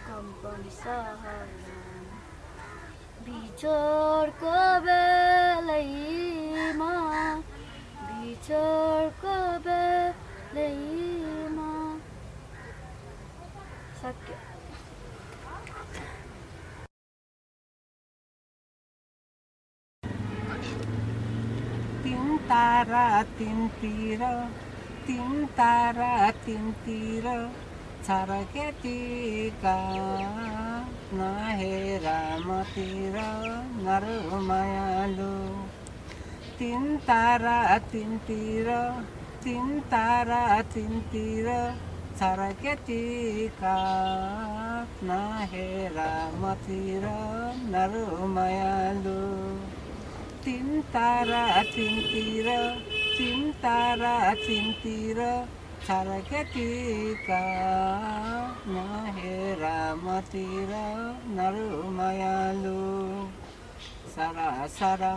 Company सहर बिछोडको बेलैमा सक्यो। तीन तारा तीनतिर छरकेटीका नहेर मतिर नरु मायालु। तीन तारा तीनतिर छरकेटीका नहेर मतिर नरु मायालु। तीन तारा तीनतिर छरकेटीका नहेर मतिर नरु मायालु। सारा